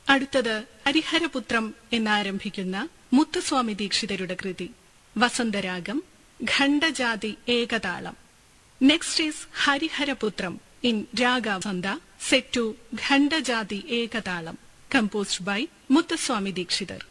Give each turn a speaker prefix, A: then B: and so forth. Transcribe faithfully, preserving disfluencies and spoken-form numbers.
A: അടുത്തത് ഹരിഹരപുത്രം എന്നാരംഭിക്കുന്ന മുത്തുസ്വാമി ദീക്ഷിതരുടെ കൃതി വസന്തരാഗം ഖണ്ഡജാതി ഏകതാളം. Next is ഹരിഹരപുത്രം in raga Vasantha set to ഖണ്ഡജാതി ഏകതാളം, composed by Muthuswamy Dikshitar.